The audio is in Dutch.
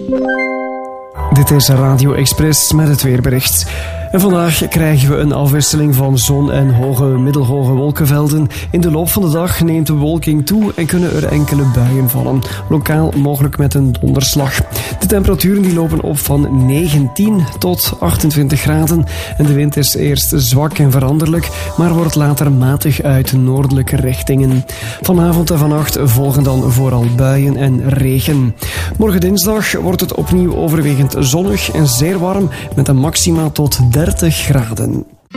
Dit is Radio Express met het weerbericht. En vandaag krijgen we een afwisseling van zon en middelhoge wolkenvelden. In de loop van de dag neemt de bewolking toe en kunnen er enkele buien vallen. Lokaal mogelijk met een donderslag. De temperaturen die lopen op van 19 tot 28 graden. En de wind is eerst zwak en veranderlijk, maar wordt later matig uit noordelijke richtingen. Vanavond en vannacht volgen dan vooral buien en regen. Morgen dinsdag wordt het opnieuw overwegend zonnig en zeer warm met een maxima tot 30 graden.